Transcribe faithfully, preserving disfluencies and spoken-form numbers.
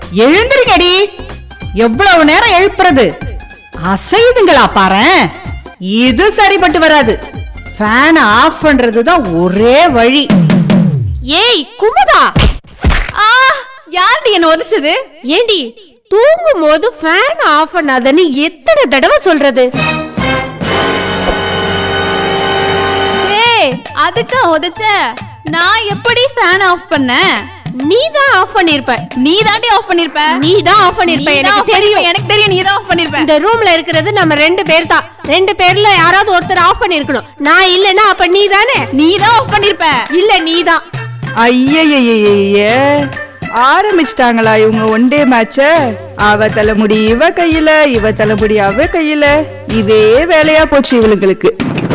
எழுந்திருக்கடி. எவ்வளவு நேரம் எழுப்புறது? அசைதுங்களா பாரு. இது சரிப்பட்டு வராது. ஃபேன் ஆஃப் பண்றதுதான் ஒரே வழி. ஏய் குமுதா, ஆ யார்டி என்ன ஒதிச்சது? ஏண்டி தூங்கும் போது ஃபேன் ஆஃப் பண்ணாதன்னு எத்தனை தடவை சொல்றது? ஏய் அதுக்கு ஒதிச்ச? நான் எப்படி ஃபேன் ஆஃப் பண்ண? நீ தான் ஆஃப் பண்ணிருப்ப. நீ தாண்டி ஆஃப் பண்ணிருப்ப. நீ தான் ஆஃப் பண்ணிருப்ப. எனக்கு தெரியும், எனக்கு தெரியும் நீ தான் ஆஃப் பண்ணிருப்ப. இந்த ரூம்ல இருக்கிறது நம்ம ரெண்டு பேர் தான். ரெண்டு பேர்ல யாராவது ஒருத்தர் ஆஃப் பண்ணிருக்கணும். நான் இல்லனா அப்ப நீ தானே? நீ தான் ஆஃப் பண்ணிருப்ப. இல்ல நீ தான். ஐயய்யய்ய, ஆரம்பிச்சிட்டாங்களா இவங்க ஒன் டே மேட்ச? அவ தலைமுடி இவ கையில, இவ தலைமுடி அவ கையில. இதே வேலையா போச்சு இவளுங்களுக்கு.